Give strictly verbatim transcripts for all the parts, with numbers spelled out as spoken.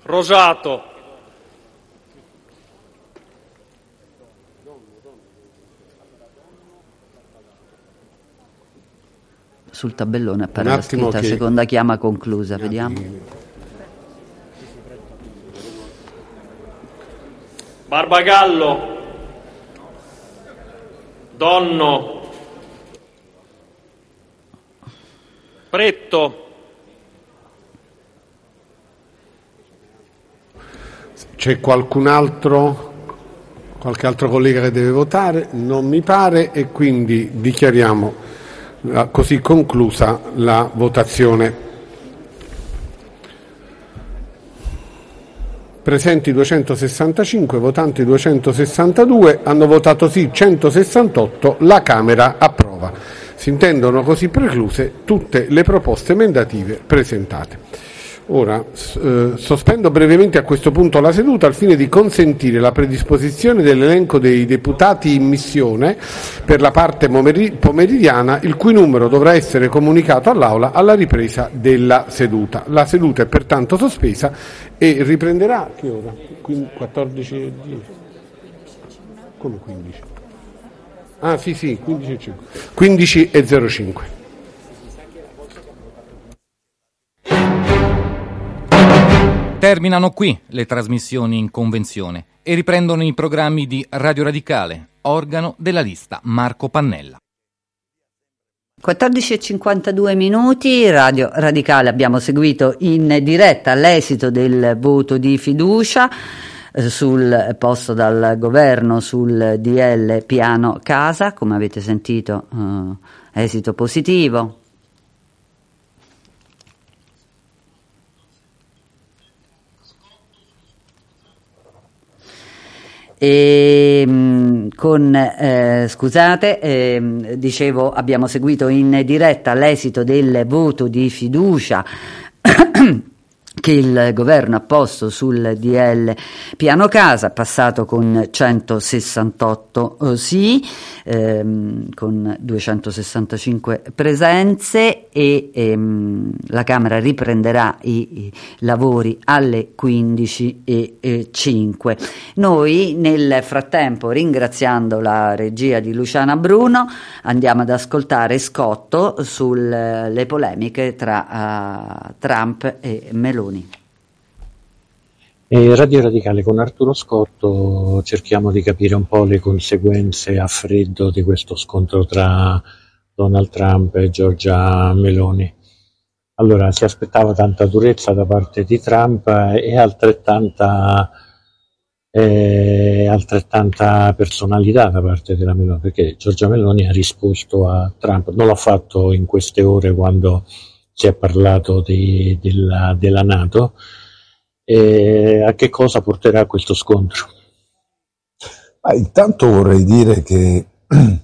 Rosato. Sul tabellone appare la scritta che... seconda chiama conclusa, vediamo. Barbagallo. Donno. Pretto. C'è qualcun altro, qualche altro collega che deve votare? Non mi pare, e quindi dichiariamo la, così conclusa la votazione. Presenti duecentosessantacinque, votanti duecentosessantadue, hanno votato sì centosessantotto, la Camera approva. Si intendono così precluse tutte le proposte emendative presentate. Ora eh, sospendo brevemente a questo punto la seduta al fine di consentire la predisposizione dell'elenco dei deputati in missione per la parte pomeridiana, il cui numero dovrà essere comunicato all'Aula alla ripresa della seduta. La seduta è pertanto sospesa e riprenderà a che ora? quattordici e dieci? Come quindici? Ah sì sì, quindici e cinque. quindici e zero cinque. Terminano qui le trasmissioni in convenzione e riprendono i programmi di Radio Radicale, organo della lista Marco Pannella. quattordici e cinquantadue minuti, Radio Radicale, abbiamo seguito in diretta l'esito del voto di fiducia eh, sul posto dal governo sul D L Piano Casa, come avete sentito eh, esito positivo. E, con, eh, scusate, eh, dicevo, abbiamo seguito in diretta l'esito del voto di fiducia che il governo ha posto sul D L Piano Casa, passato con centosessantotto eh, sì, ehm, con duecentosessantacinque presenze, e ehm, la Camera riprenderà i, i lavori alle quindici e cinque. Noi nel frattempo, ringraziando la regia di Luciana Bruno, andiamo ad ascoltare Scotto sulle polemiche tra uh, Trump e Meloni. E Radio Radicale con Arturo Scotto cerchiamo di capire un po' le conseguenze a freddo di questo scontro tra Donald Trump e Giorgia Meloni. Allora, si aspettava tanta durezza da parte di Trump e altrettanta, eh, altrettanta personalità da parte della Meloni, perché Giorgia Meloni ha risposto a Trump, non l'ha fatto in queste ore quando si è parlato di, della, della NATO. E a che cosa porterà questo scontro? Ah, intanto vorrei dire che eh,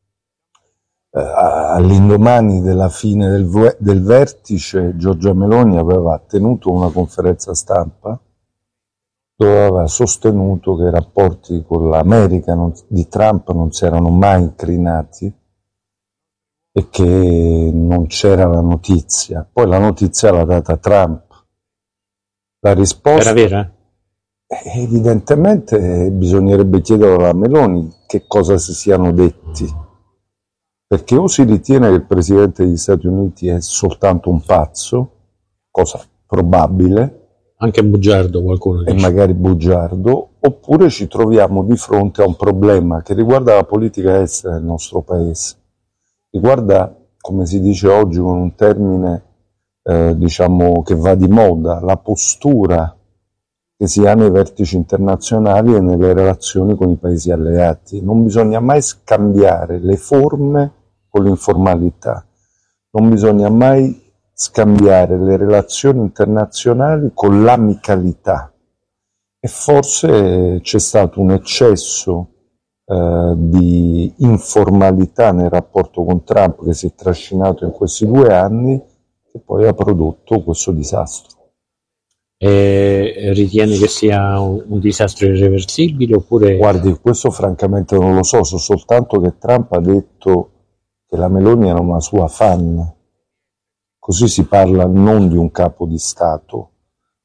all'indomani della fine del, del vertice, Giorgia Meloni aveva tenuto una conferenza stampa dove aveva sostenuto che i rapporti con l'America non, di Trump non si erano mai incrinati e che non c'era la notizia. Poi la notizia l'ha data Trump. La risposta era vera? Evidentemente bisognerebbe chiedere alla Meloni che cosa si siano detti, perché o si ritiene che il Presidente degli Stati Uniti è soltanto un pazzo, cosa probabile, anche bugiardo qualcuno dice, e magari bugiardo, oppure ci troviamo di fronte a un problema che riguarda la politica estera del nostro paese, riguarda, come si dice oggi con un termine Eh, diciamo che va di moda, la postura che si ha nei vertici internazionali e nelle relazioni con i paesi alleati. Non bisogna mai scambiare le forme con l'informalità, non bisogna mai scambiare le relazioni internazionali con l'amicalità, e forse c'è stato un eccesso eh, di informalità nel rapporto con Trump che si è trascinato in questi due anni, che poi ha prodotto questo disastro. E ritiene che sia un, un disastro irreversibile oppure... Guardi, questo francamente non lo so, so soltanto che Trump ha detto che la Meloni era una sua fan. Così si parla non di un capo di Stato,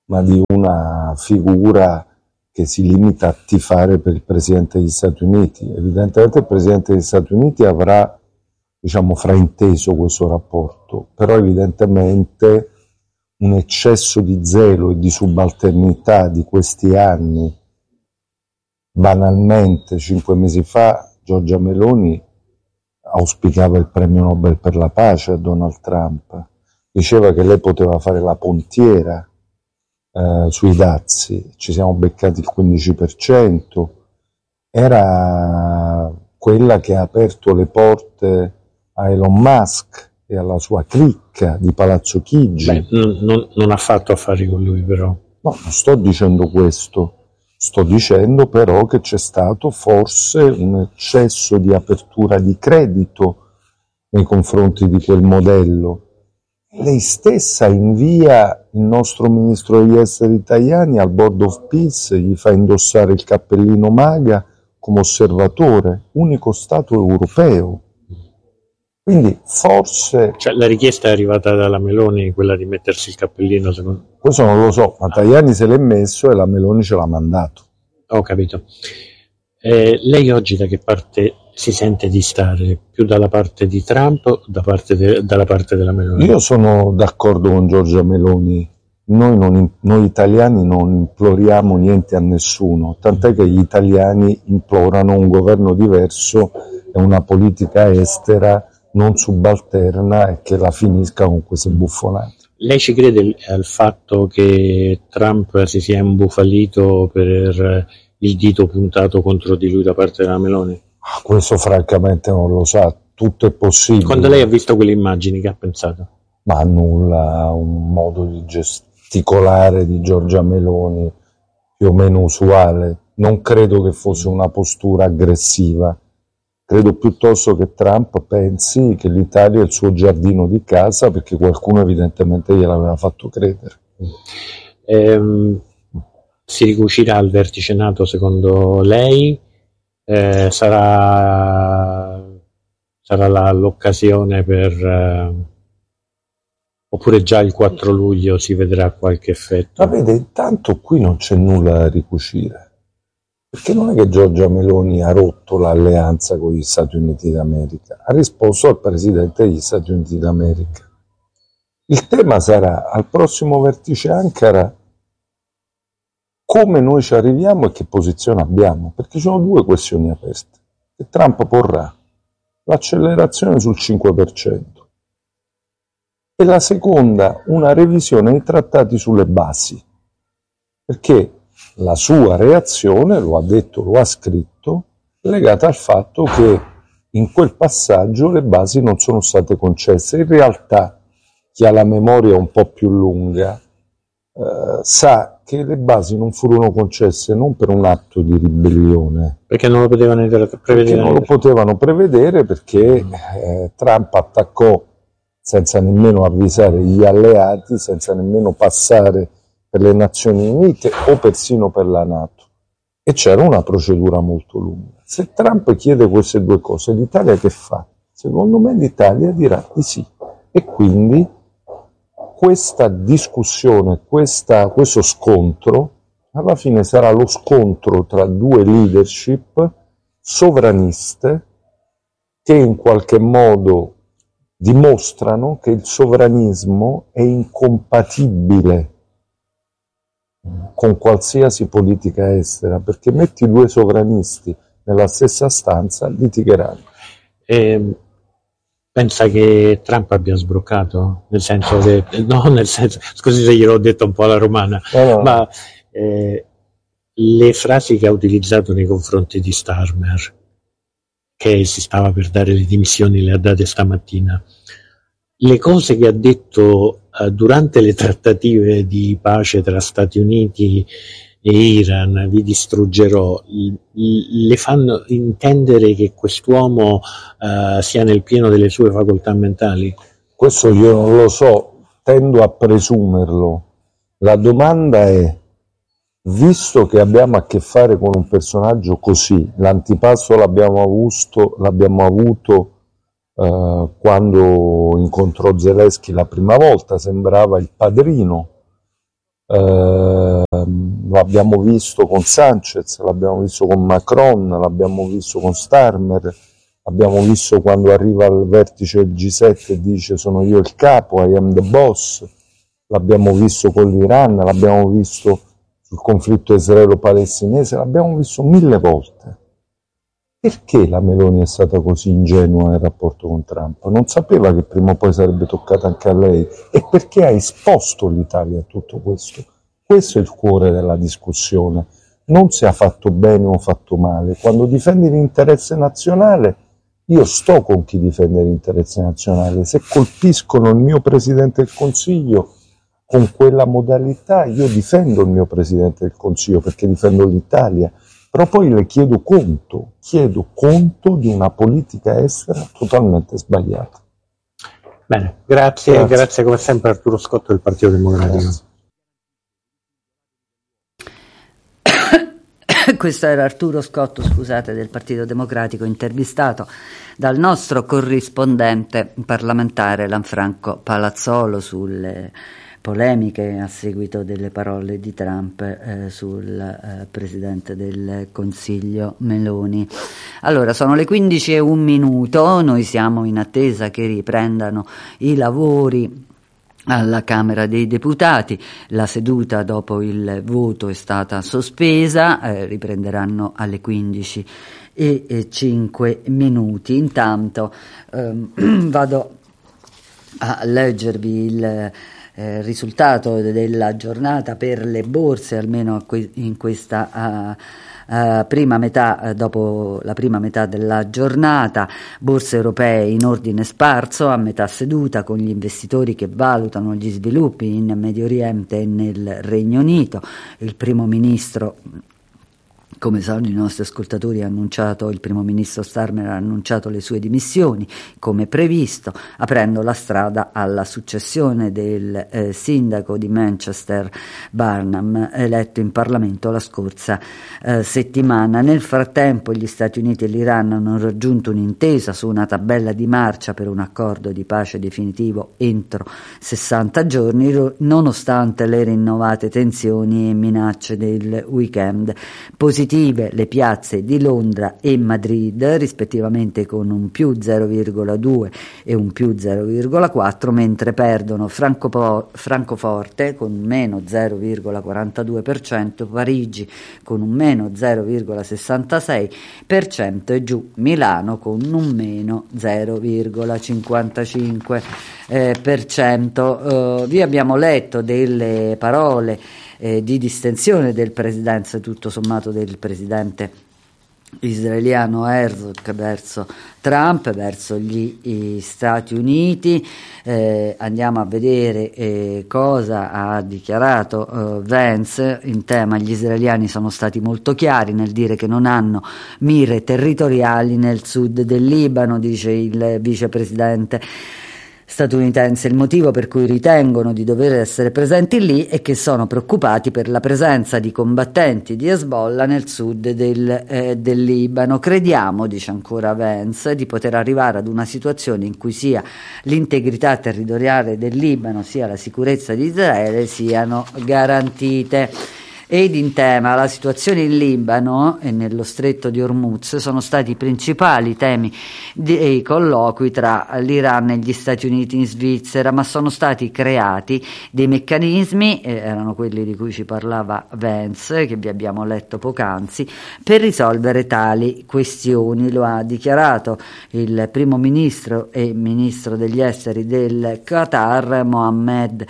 ma di una figura che si limita a tifare per il Presidente degli Stati Uniti. Evidentemente il Presidente degli Stati Uniti avrà, diciamo, frainteso questo rapporto, però evidentemente un eccesso di zelo e di subalternità di questi anni. Banalmente, cinque mesi fa Giorgia Meloni auspicava il premio Nobel per la pace a Donald Trump, diceva che lei poteva fare la pontiera eh, sui dazi, ci siamo beccati il quindici per cento, era quella che ha aperto le porte a Elon Musk e alla sua cricca di Palazzo Chigi. Beh, non, non, non ha fatto affari con lui, però. No, non sto dicendo questo, sto dicendo però che c'è stato forse un eccesso di apertura di credito nei confronti di quel modello. Lei stessa invia il nostro ministro degli esteri Tajani al Board of Peace, gli fa indossare il cappellino MAGA come osservatore, unico Stato europeo. Quindi forse... Cioè, la richiesta è arrivata dalla Meloni, quella di mettersi il cappellino, secondo... Questo non lo so, ma Tajani se l'è messo e la Meloni ce l'ha mandato. Ho capito. Eh, lei oggi da che parte si sente di stare? Più dalla parte di Trump o da parte de- dalla parte della Meloni? Io sono d'accordo con Giorgia Meloni. Noi, non, noi italiani non imploriamo niente a nessuno, tant'è che gli italiani implorano un governo diverso e una politica estera non subalterna e che la finisca con queste buffonate. Lei ci crede al fatto che Trump si sia imbufalito per il dito puntato contro di lui da parte della Meloni? Questo francamente non lo sa, tutto è possibile. Quando lei ha visto quelle immagini, che ha pensato? Ma nulla, un modo di gesticolare di Giorgia Meloni più o meno usuale. Non credo che fosse una postura aggressiva. Credo piuttosto che Trump pensi che l'Italia è il suo giardino di casa, perché qualcuno evidentemente gliel'aveva fatto credere. Ehm, si ricucirà al vertice NATO secondo lei? Eh, sarà sarà la, l'occasione per... Eh, oppure già il quattro luglio si vedrà qualche effetto? Ma vede, intanto qui non c'è nulla da ricucire. Perché non è che Giorgia Meloni ha rotto l'alleanza con gli Stati Uniti d'America, ha risposto al Presidente degli Stati Uniti d'America. Il tema sarà al prossimo vertice Ankara come noi ci arriviamo e che posizione abbiamo, perché ci sono due questioni aperte che Trump porrà: l'accelerazione sul cinque per cento e la seconda una revisione dei trattati sulle basi, perché la sua reazione, lo ha detto, lo ha scritto, legata al fatto che in quel passaggio le basi non sono state concesse. In realtà chi ha la memoria un po' più lunga eh, sa che le basi non furono concesse non per un atto di ribellione, perché non lo potevano prevedere, perché non lo potevano prevedere perché eh, Trump attaccò senza nemmeno avvisare gli alleati, senza nemmeno passare per le Nazioni Unite o persino per la NATO, e c'era una procedura molto lunga. Se Trump chiede queste due cose, l'Italia che fa? Secondo me l'Italia dirà di sì, e quindi questa discussione, questa, questo scontro alla fine sarà lo scontro tra due leadership sovraniste che in qualche modo dimostrano che il sovranismo è incompatibile con qualsiasi politica estera, perché metti due sovranisti nella stessa stanza, litigheranno. E pensa che Trump abbia sbroccato? Nel senso che, no, nel senso, scusi se gliel'ho detto un po' alla romana, no, no. ma eh, le frasi che ha utilizzato nei confronti di Starmer, che si stava per dare le dimissioni, le ha date stamattina, le cose che ha detto uh, durante le trattative di pace tra Stati Uniti e Iran, vi distruggerò, le fanno intendere che quest'uomo uh, sia nel pieno delle sue facoltà mentali? Questo io non lo so, tendo a presumerlo. La domanda è: visto che abbiamo a che fare con un personaggio così, l'antipasto l'abbiamo avuto, l'abbiamo avuto Uh, quando incontrò Zelensky la prima volta, sembrava il padrino Eh, lo abbiamo visto con Sanchez, l'abbiamo visto con Macron, l'abbiamo visto con Starmer, l'abbiamo visto quando arriva al vertice del G sette e dice sono io il capo, I am the boss, l'abbiamo visto con l'Iran, l'abbiamo visto sul conflitto israelo-palestinese, l'abbiamo visto mille volte. Perché la Meloni è stata così ingenua nel rapporto con Trump? Non sapeva che prima o poi sarebbe toccata anche a lei? E perché ha esposto l'Italia a tutto questo? Questo è il cuore della discussione. Non se ha fatto bene o fatto male. Quando difendi l'interesse nazionale, io sto con chi difende l'interesse nazionale. Se colpiscono il mio Presidente del Consiglio con quella modalità, io difendo il mio Presidente del Consiglio perché difendo l'Italia. Però poi le chiedo conto, chiedo conto di una politica estera totalmente sbagliata. Bene, grazie, grazie, grazie come sempre Arturo Scotto del Partito Democratico. Grazie. Questo era Arturo Scotto, scusate, del Partito Democratico, intervistato dal nostro corrispondente parlamentare Lanfranco Palazzolo sulle polemiche a seguito delle parole di Trump eh, sul eh, Presidente del Consiglio Meloni. Allora, sono le quindici e un minuto, noi siamo in attesa che riprendano i lavori alla Camera dei Deputati. La seduta dopo il voto è stata sospesa, eh, riprenderanno alle quindici e cinque minuti. Intanto ehm, vado a leggervi il Eh, risultato della giornata per le borse, almeno in questa uh, uh, prima metà, uh, dopo la prima metà della giornata. Borse europee in ordine sparso a metà seduta, con gli investitori che valutano gli sviluppi in Medio Oriente e nel Regno Unito. Il primo ministro, come sanno i nostri ascoltatori, ha annunciato, il primo ministro Starmer ha annunciato le sue dimissioni come previsto, aprendo la strada alla successione del eh, sindaco di Manchester Barnum, eletto in Parlamento la scorsa eh, settimana. Nel frattempo gli Stati Uniti e l'Iran hanno raggiunto un'intesa su una tabella di marcia per un accordo di pace definitivo entro sessanta giorni, nonostante le rinnovate tensioni e minacce del weekend. Positive le piazze di Londra e Madrid, rispettivamente con un più zero virgola due e un più zero virgola quattro, mentre perdono Francopo- Francoforte con un meno zero virgola quarantadue per cento, Parigi con un meno zero virgola sessantasei per cento e giù Milano con un meno zero virgola cinquantacinque per cento. Uh, vi abbiamo letto delle parole Eh, di distensione del presidente, tutto sommato del presidente israeliano Herzog verso Trump, verso gli Stati Uniti. Eh, andiamo a vedere eh, cosa ha dichiarato eh, Vance in tema. Gli israeliani sono stati molto chiari nel dire che non hanno mire territoriali nel sud del Libano, dice il vicepresidente statunitense. Il motivo per cui ritengono di dover essere presenti lì è che sono preoccupati per la presenza di combattenti di Hezbollah nel sud del, eh, del Libano. Crediamo, dice ancora Vance, di poter arrivare ad una situazione in cui sia l'integrità territoriale del Libano sia la sicurezza di Israele siano garantite. Ed in tema la situazione in Libano e nello stretto di Hormuz sono stati i principali temi dei colloqui tra l'Iran e gli Stati Uniti in Svizzera, ma sono stati creati dei meccanismi, eh, erano quelli di cui ci parlava Vance, che vi abbiamo letto poc'anzi, per risolvere tali questioni. Lo ha dichiarato il primo ministro e ministro degli esteri del Qatar, Mohammed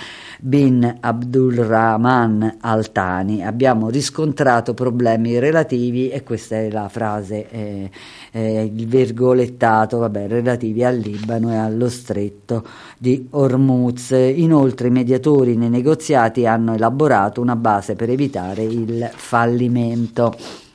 bin Abdulrahman Al Thani. Abbiamo riscontrato problemi relativi, e questa è la frase, eh, eh, il virgolettato, vabbè, relativi al Libano e allo stretto di Hormuz. Inoltre i mediatori nei negoziati hanno elaborato una base per evitare il fallimento.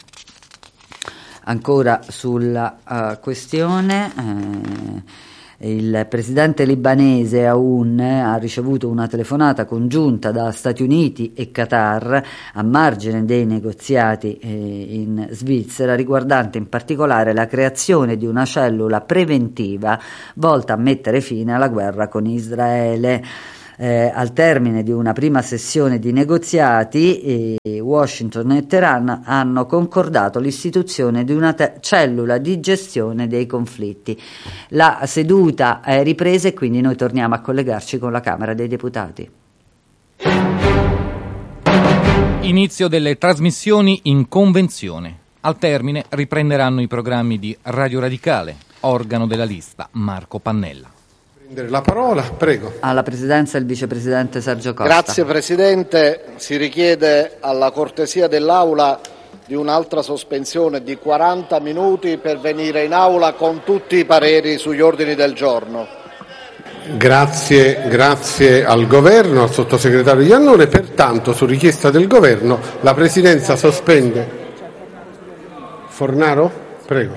Ancora sulla uh, questione, eh, il presidente libanese Aoun ha ricevuto una telefonata congiunta da Stati Uniti e Qatar a margine dei negoziati eh, in Svizzera, riguardante in particolare la creazione di una cellula preventiva volta a mettere fine alla guerra con Israele. Eh, al termine di una prima sessione di negoziati, eh, Washington e Teheran hanno concordato l'istituzione di una te- cellula di gestione dei conflitti. La seduta è ripresa e quindi noi torniamo a collegarci con la Camera dei Deputati. Inizio delle trasmissioni in convenzione. Al termine riprenderanno i programmi di Radio Radicale, organo della lista Marco Pannella. Prendere la parola, prego. Alla Presidenza il Vicepresidente Sergio Costa. Grazie Presidente, si richiede alla cortesia dell'Aula di un'altra sospensione di quaranta minuti per venire in Aula con tutti i pareri sugli ordini del giorno. Grazie, grazie al Governo, al Sottosegretario Iannone. Pertanto, su richiesta del Governo, la Presidenza sospende. Fornaro? Prego.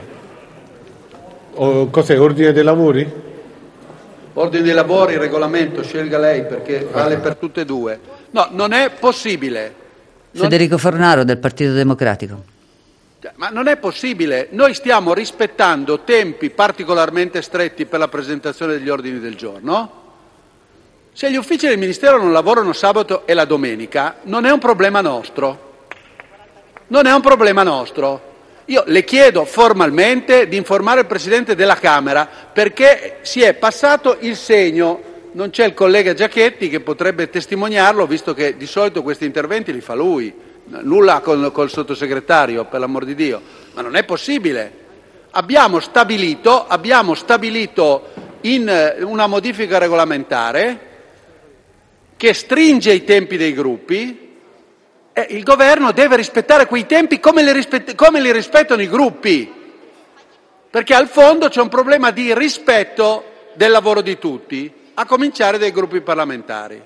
O, cos'è, ordine dei lavori? Ordine dei lavori, regolamento, scelga lei perché vale per tutte e due. No, non è possibile. Non... Federico Fornaro del Partito Democratico. Ma non è possibile. Noi stiamo rispettando tempi particolarmente stretti per la presentazione degli ordini del giorno. Se gli uffici del Ministero non lavorano sabato e la domenica, non è un problema nostro. Non è un problema nostro. Io le chiedo formalmente di informare il Presidente della Camera perché si è passato il segno. Non c'è il collega Giachetti che potrebbe testimoniarlo, visto che di solito questi interventi li fa lui. Nulla con col sottosegretario, per l'amor di Dio. Ma non è possibile. Abbiamo stabilito, abbiamo stabilito in una modifica regolamentare che stringe i tempi dei gruppi. Eh, il governo deve rispettare quei tempi come li, rispett- come li rispettano i gruppi, perché al fondo c'è un problema di rispetto del lavoro di tutti, a cominciare dai gruppi parlamentari.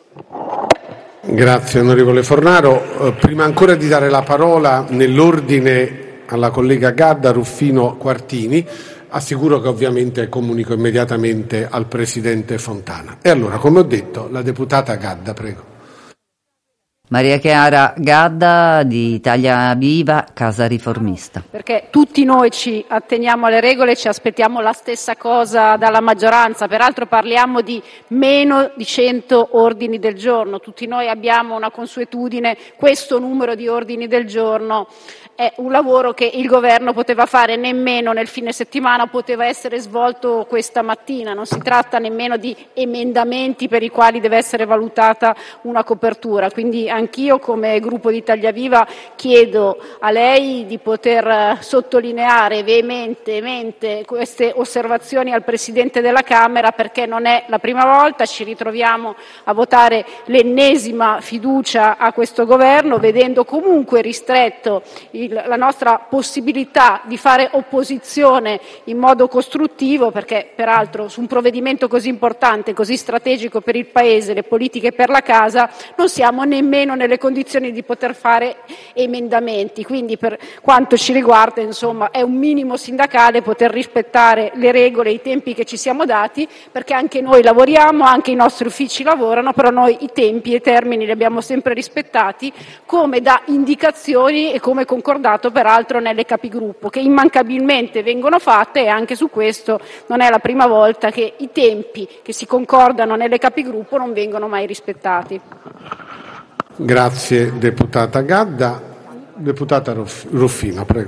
Grazie onorevole Fornaro. Eh, prima ancora di dare la parola nell'ordine alla collega Gadda, Ruffino, Quartini, assicuro che ovviamente comunico immediatamente al Presidente Fontana. E allora, come ho detto, la deputata Gadda, prego. Maria Chiara Gadda di Italia Viva, Casa Riformista. Perché tutti noi ci atteniamo alle regole e ci aspettiamo la stessa cosa dalla maggioranza, peraltro parliamo di meno di cento ordini del giorno, tutti noi abbiamo una consuetudine, questo numero di ordini del giorno è un lavoro che il governo poteva fare nemmeno nel fine settimana, poteva essere svolto questa mattina, non si tratta nemmeno di emendamenti per i quali deve essere valutata una copertura, quindi anch'io come gruppo di Italia Viva chiedo a lei di poter sottolineare veementemente queste osservazioni al Presidente della Camera, perché non è la prima volta, ci ritroviamo a votare l'ennesima fiducia a questo governo, vedendo comunque ristretto il la nostra possibilità di fare opposizione in modo costruttivo, perché peraltro su un provvedimento così importante, così strategico per il Paese, le politiche per la casa, non siamo nemmeno nelle condizioni di poter fare emendamenti. Quindi per quanto ci riguarda, insomma, è un minimo sindacale poter rispettare le regole e i tempi che ci siamo dati, perché anche noi lavoriamo, anche i nostri uffici lavorano, però noi i tempi e i termini li abbiamo sempre rispettati, come da indicazioni e come concordato peraltro nelle capigruppo, che immancabilmente vengono fatte, e anche su questo non è la prima volta che i tempi che si concordano nelle capigruppo non vengono mai rispettati. Grazie deputata Gadda. Deputata Ruffino, prego.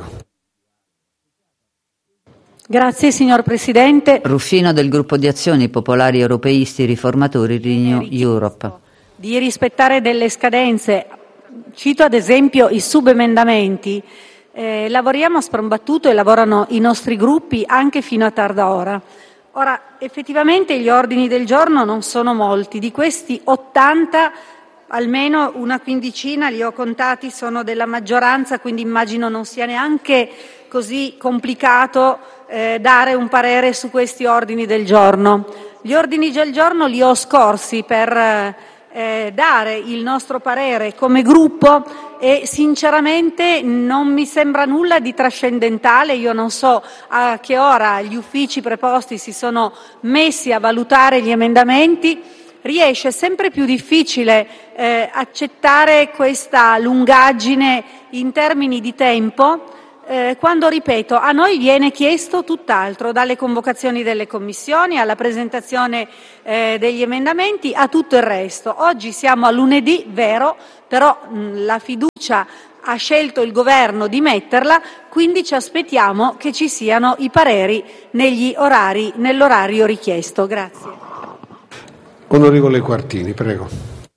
Grazie signor Presidente. Ruffino del gruppo di Azioni Popolari Europeisti Riformatori Renew Europe. Di rispettare delle scadenze. Cito ad esempio i subemendamenti, eh, lavoriamo a sprombattuto e lavorano i nostri gruppi anche fino a tarda ora. Ora, effettivamente gli ordini del giorno non sono molti, di questi ottanta almeno una quindicina li ho contati, sono della maggioranza, quindi immagino non sia neanche così complicato eh, dare un parere su questi ordini del giorno. Gli ordini del giorno li ho scorsi per... Eh, Eh, dare il nostro parere come gruppo e sinceramente non mi sembra nulla di trascendentale. Io non so a che ora gli uffici preposti si sono messi a valutare gli emendamenti. Riesce sempre più difficile eh, accettare questa lungaggine in termini di tempo. eh, quando, ripeto, a noi viene chiesto tutt'altro, dalle convocazioni delle commissioni alla presentazione eh, degli emendamenti a tutto il resto. Oggi siamo a lunedì, vero, però mh, la fiducia ha scelto il governo di metterla, quindi ci aspettiamo che ci siano i pareri negli orari, nell'orario richiesto. Grazie. Onorevole Quartini, prego.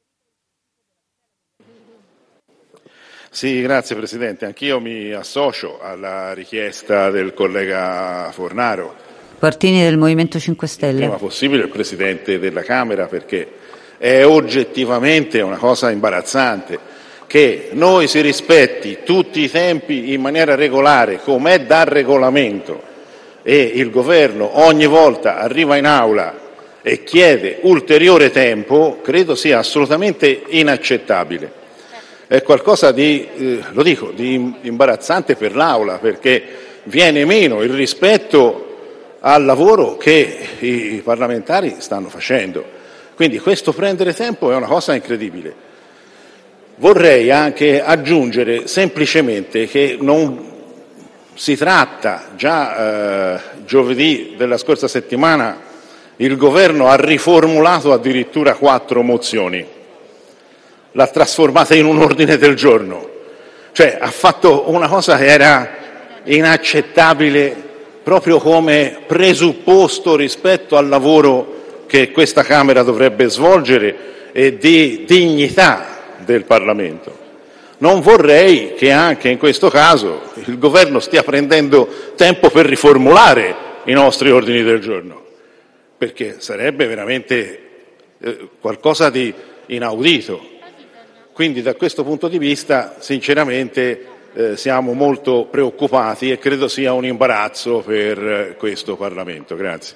Sì, grazie Presidente. Anch'io mi associo alla richiesta del collega Fornaro. Quartini del Movimento cinque Stelle. Il prima possibile il Presidente della Camera, perché è oggettivamente una cosa imbarazzante che noi si rispetti tutti i tempi in maniera regolare, come è dal regolamento, e il Governo ogni volta arriva in aula e chiede ulteriore tempo. Credo sia assolutamente inaccettabile. È qualcosa di, eh, lo dico, di imbarazzante per l'Aula, perché viene meno il rispetto al lavoro che i parlamentari stanno facendo. Quindi questo prendere tempo è una cosa incredibile. Vorrei anche aggiungere semplicemente che non si tratta, già eh, giovedì della scorsa settimana il Governo ha riformulato addirittura quattro mozioni, l'ha trasformata in un ordine del giorno, cioè ha fatto una cosa che era inaccettabile proprio come presupposto rispetto al lavoro che questa Camera dovrebbe svolgere e di dignità del Parlamento. Non vorrei che anche in questo caso il Governo stia prendendo tempo per riformulare i nostri ordini del giorno, perché sarebbe veramente eh, qualcosa di inaudito. Quindi da questo punto di vista sinceramente eh, siamo molto preoccupati e credo sia un imbarazzo per eh, questo Parlamento. Grazie.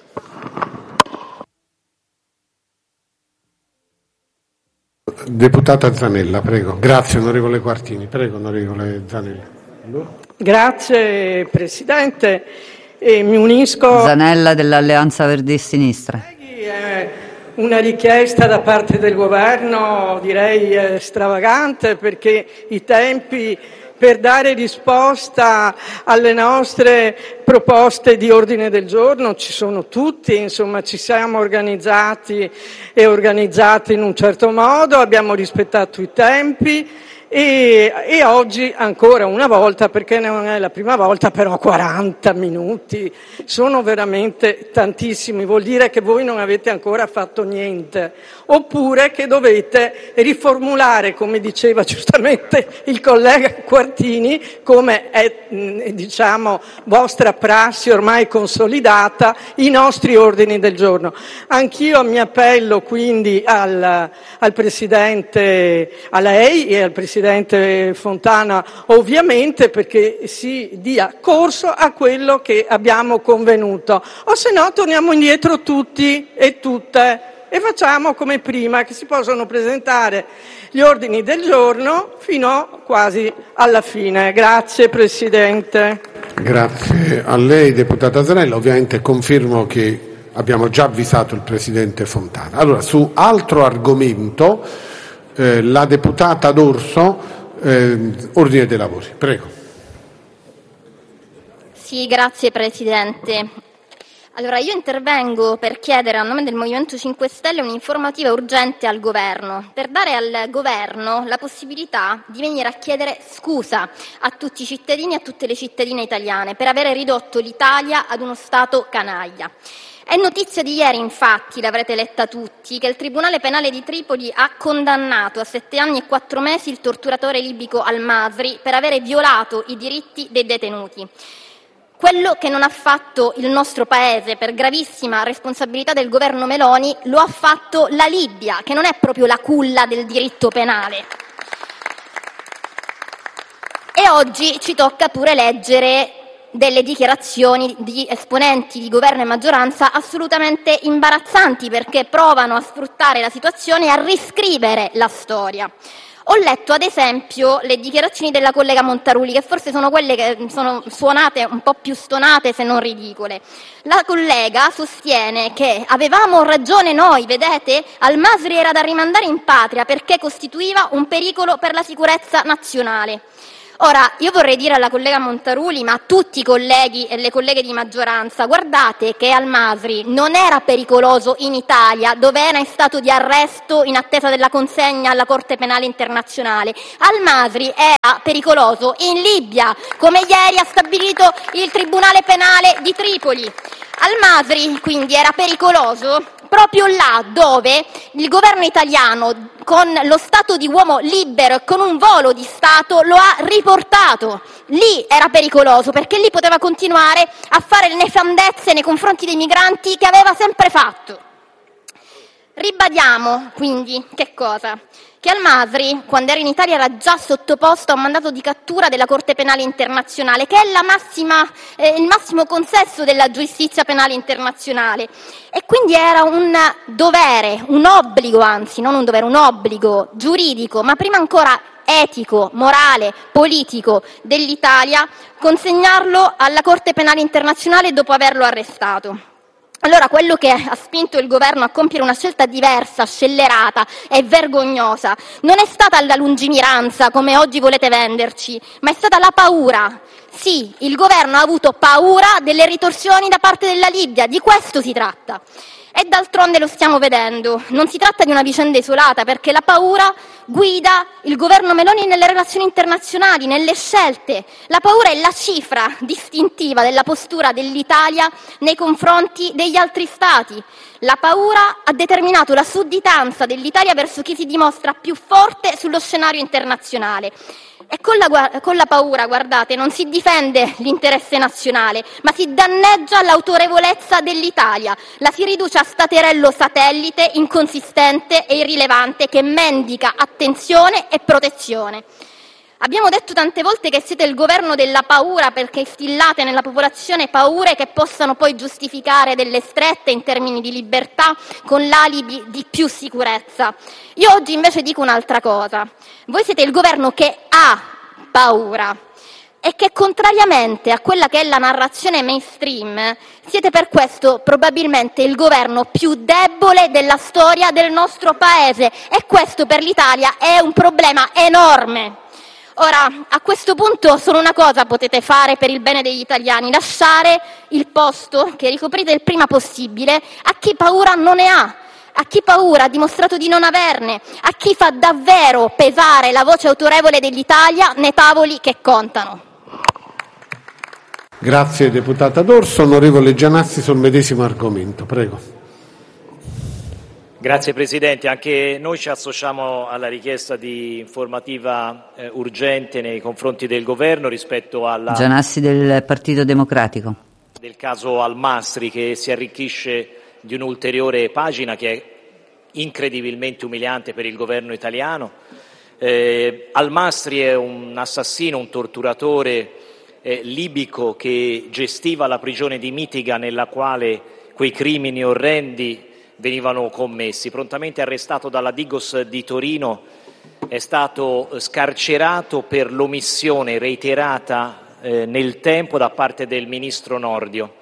Deputata Zanella, prego. Grazie onorevole Quartini. Prego onorevole Zanella. Grazie Presidente. E mi unisco. Zanella dell'Alleanza Verdi e Sinistra. È una richiesta da parte del governo, direi stravagante, perché i tempi per dare risposta alle nostre proposte di ordine del giorno ci sono tutti, insomma ci siamo organizzati e organizzati in un certo modo, abbiamo rispettato i tempi e, e oggi ancora una volta, perché non è la prima volta, però quaranta minuti sono veramente tantissimi, vuol dire che voi non avete ancora fatto niente, oppure che dovete riformulare, come diceva giustamente il collega Quartini, come è diciamo vostra prassi ormai consolidata, i nostri ordini del giorno. Anch'io mi appello quindi al, al Presidente, a lei e al Presidente Fontana ovviamente, perché si dia corso a quello che abbiamo convenuto, o se no torniamo indietro tutti e tutte e facciamo come prima, che si possono presentare gli ordini del giorno fino quasi alla fine. Grazie Presidente. Grazie a lei deputata Zanella, ovviamente confermo che abbiamo già avvisato il Presidente Fontana. Allora, su altro argomento Eh, la deputata D'Orso, eh, ordine dei lavori, prego. Sì, grazie Presidente. Allora, io intervengo per chiedere a nome del Movimento cinque Stelle un'informativa urgente al Governo, per dare al Governo la possibilità di venire a chiedere scusa a tutti i cittadini e a tutte le cittadine italiane per avere ridotto l'Italia ad uno Stato canaglia. È notizia di ieri, infatti, l'avrete letta tutti, che il Tribunale Penale di Tripoli ha condannato a sette anni e quattro mesi il torturatore libico Al-Masri per avere violato i diritti dei detenuti. Quello che non ha fatto il nostro Paese, per gravissima responsabilità del governo Meloni, lo ha fatto la Libia, che non è proprio la culla del diritto penale. E oggi ci tocca pure leggere delle dichiarazioni di esponenti di governo e maggioranza assolutamente imbarazzanti, perché provano a sfruttare la situazione e a riscrivere la storia. Ho letto ad esempio le dichiarazioni della collega Montaruli, che forse sono quelle che sono suonate un po' più stonate se non ridicole. La collega sostiene che avevamo ragione noi, vedete, Al-Masri era da rimandare in patria perché costituiva un pericolo per la sicurezza nazionale. Ora, io vorrei dire alla collega Montaruli, ma a tutti i colleghi e le colleghe di maggioranza, guardate che Al-Masri non era pericoloso in Italia, dove era in stato di arresto in attesa della consegna alla Corte Penale Internazionale. Al-Masri era pericoloso in Libia, come ieri ha stabilito il Tribunale Penale di Tripoli. Al-Masri quindi era pericoloso proprio là dove il governo italiano, con lo stato di uomo libero e con un volo di Stato, lo ha riportato. Lì era pericoloso, perché lì poteva continuare a fare le nefandezze nei confronti dei migranti che aveva sempre fatto. Ribadiamo quindi che cosa? Che Al-Masri, quando era in Italia, era già sottoposto a un mandato di cattura della Corte Penale Internazionale, che è la massima, eh, il massimo consesso della giustizia penale internazionale. E quindi era un dovere, un obbligo, anzi, non un dovere, un obbligo giuridico, ma prima ancora etico, morale, politico dell'Italia, consegnarlo alla Corte Penale Internazionale dopo averlo arrestato. Allora, quello che ha spinto il governo a compiere una scelta diversa, scellerata e vergognosa non è stata la lungimiranza, come oggi volete venderci, ma è stata la paura. Sì, il governo ha avuto paura delle ritorsioni da parte della Libia, di questo si tratta. E d'altronde lo stiamo vedendo. Non si tratta di una vicenda isolata, perché la paura guida il governo Meloni nelle relazioni internazionali, nelle scelte. La paura è la cifra distintiva della postura dell'Italia nei confronti degli altri Stati. La paura ha determinato la sudditanza dell'Italia verso chi si dimostra più forte sullo scenario internazionale. E con la, con la paura, guardate, non si difende l'interesse nazionale, ma si danneggia l'autorevolezza dell'Italia, la si riduce a staterello satellite, inconsistente e irrilevante, che mendica attenzione e protezione. Abbiamo detto tante volte che siete il governo della paura, perché instillate nella popolazione paure che possano poi giustificare delle strette in termini di libertà con l'alibi di più sicurezza. Io oggi invece dico un'altra cosa. Voi siete il governo che ha paura e che, contrariamente a quella che è la narrazione mainstream, siete per questo probabilmente il governo più debole della storia del nostro Paese, e questo per l'Italia è un problema enorme. Ora, a questo punto solo una cosa potete fare per il bene degli italiani: lasciare il posto che ricoprite il prima possibile a chi paura non ne ha, a chi paura ha dimostrato di non averne, a chi fa davvero pesare la voce autorevole dell'Italia nei tavoli che contano. Grazie deputata D'Orso. Onorevole Gianassi sul medesimo argomento, prego. Grazie Presidente, anche noi ci associamo alla richiesta di informativa eh, urgente nei confronti del Governo rispetto alla, Gianassi del Partito Democratico. del caso Al-Masri, che si arricchisce di un'ulteriore pagina che è incredibilmente umiliante per il governo italiano. Eh, Al-Masri è un assassino, un torturatore eh, libico che gestiva la prigione di Mitiga, nella quale quei crimini orrendi venivano commessi. Prontamente arrestato dalla Digos di Torino, è stato scarcerato per l'omissione reiterata eh, nel tempo da parte del ministro Nordio.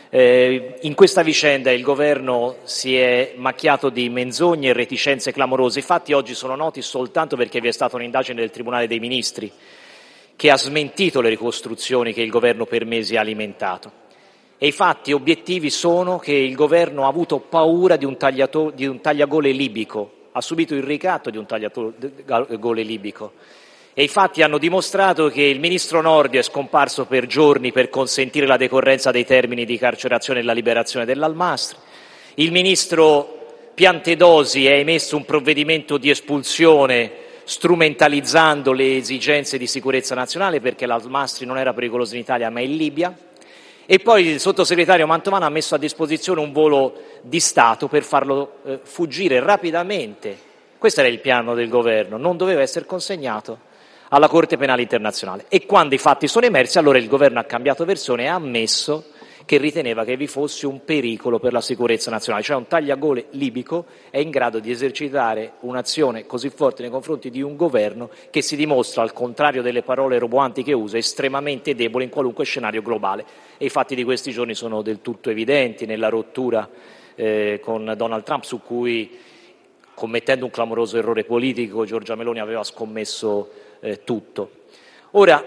Eh, in questa vicenda il governo si è macchiato di menzogne e reticenze clamorose. I fatti oggi sono noti soltanto perché vi è stata un'indagine del Tribunale dei Ministri che ha smentito le ricostruzioni che il governo per mesi ha alimentato. E i fatti obiettivi sono che il governo ha avuto paura di un, tagliato, di un tagliagole libico, ha subito il ricatto di un tagliagole libico. E i fatti hanno dimostrato che il ministro Nordio è scomparso per giorni per consentire la decorrenza dei termini di carcerazione e la liberazione dell'Al-Masri. Il ministro Piantedosi ha emesso un provvedimento di espulsione strumentalizzando le esigenze di sicurezza nazionale, perché l'Al-Masri non era pericoloso in Italia ma in Libia. E poi il sottosegretario Mantovano ha messo a disposizione un volo di Stato per farlo eh, fuggire rapidamente. Questo era il piano del governo, non doveva essere consegnato alla Corte Penale Internazionale. E quando i fatti sono emersi, allora il governo ha cambiato versione e ha ammesso che riteneva che vi fosse un pericolo per la sicurezza nazionale, cioè un tagliagole libico è in grado di esercitare un'azione così forte nei confronti di un governo che si dimostra, al contrario delle parole roboanti che usa, estremamente debole in qualunque scenario globale. E i fatti di questi giorni sono del tutto evidenti nella rottura eh, con Donald Trump, su cui, commettendo un clamoroso errore politico, Giorgia Meloni aveva scommesso eh, tutto. Ora,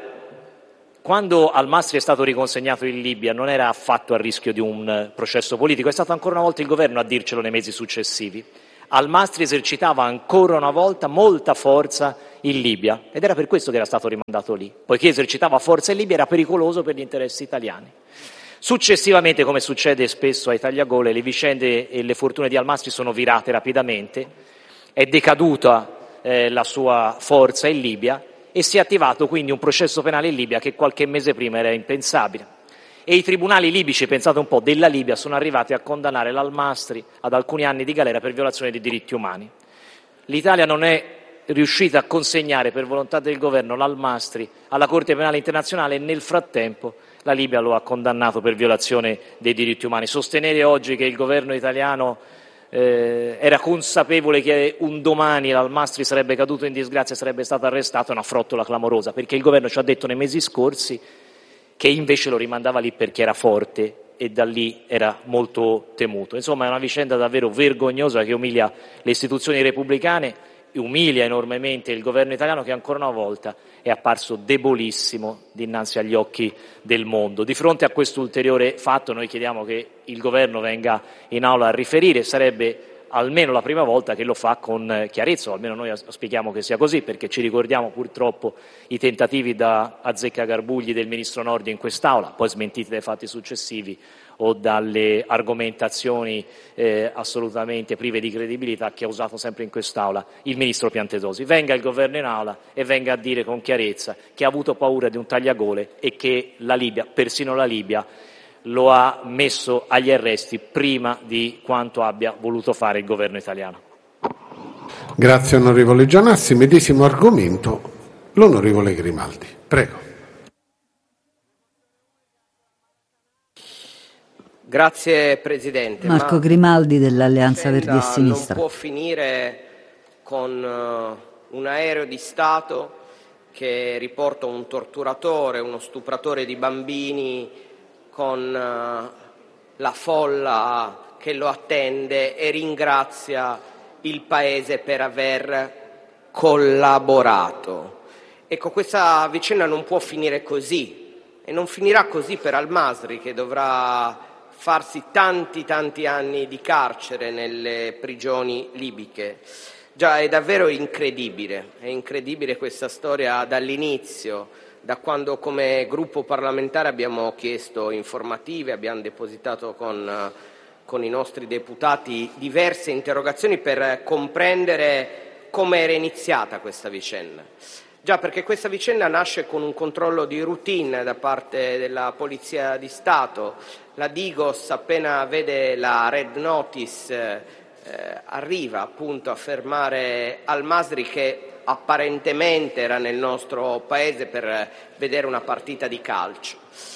quando Al-Masri è stato riconsegnato in Libia non era affatto a rischio di un processo politico, è stato ancora una volta il governo a dircelo nei mesi successivi. Al-Masri esercitava ancora una volta molta forza in Libia ed era per questo che era stato rimandato lì, poiché esercitava forza in Libia era pericoloso per gli interessi italiani. Successivamente, come succede spesso ai tagliagole, le vicende e le fortune di Al-Masri sono virate rapidamente, è decaduta eh, la sua forza in Libia e si è attivato quindi un processo penale in Libia che qualche mese prima era impensabile. E i tribunali libici, pensate un po', della Libia sono arrivati a condannare l'Al-Masri ad alcuni anni di galera per violazione dei diritti umani. L'Italia non è riuscita a consegnare per volontà del governo l'Al-Masri alla Corte Penale Internazionale e nel frattempo la Libia lo ha condannato per violazione dei diritti umani. Sostenere oggi che il governo italiano eh, era consapevole che un domani l'Al-Masri sarebbe caduto in disgrazia e sarebbe stato arrestato è una frottola clamorosa, perché il governo ci ha detto nei mesi scorsi che invece lo rimandava lì perché era forte e da lì era molto temuto. Insomma, è una vicenda davvero vergognosa che umilia le istituzioni repubblicane, umilia enormemente il governo italiano che ancora una volta è apparso debolissimo dinanzi agli occhi del mondo. Di fronte a questo ulteriore fatto noi chiediamo che il governo venga in aula a riferire, sarebbe almeno la prima volta che lo fa con chiarezza, o almeno noi auspichiamo che sia così, perché ci ricordiamo purtroppo i tentativi da azzeccagarbugli del ministro Nordio in quest'Aula, poi smentiti dai fatti successivi o dalle argomentazioni eh, assolutamente prive di credibilità che ha usato sempre in quest'Aula il ministro Piantedosi. Venga il governo in Aula e venga a dire con chiarezza che ha avuto paura di un tagliagole e che la Libia, persino la Libia, lo ha messo agli arresti prima di quanto abbia voluto fare il governo italiano. Grazie onorevole Gianassi. Medesimo argomento, l'onorevole Grimaldi. Prego. Grazie Presidente. Marco Ma Grimaldi dell'Alleanza Verdi e Sinistra. Non può finire con uh, un aereo di Stato che riporta un torturatore, uno stupratore di bambini con uh, la folla che lo attende e ringrazia il Paese per aver collaborato. Ecco, questa vicenda non può finire così e non finirà così per Al-Masri, che dovrà farsi tanti tanti anni di carcere nelle prigioni libiche. Già, è davvero incredibile, è incredibile questa storia dall'inizio, da quando come gruppo parlamentare abbiamo chiesto informative, abbiamo depositato con, con i nostri deputati diverse interrogazioni per comprendere come era iniziata questa vicenda. Già, perché questa vicenda nasce con un controllo di routine da parte della Polizia di Stato. La Digos, appena vede la red notice, eh, arriva appunto a fermare Al-Masri, che apparentemente era nel nostro paese per vedere una partita di calcio.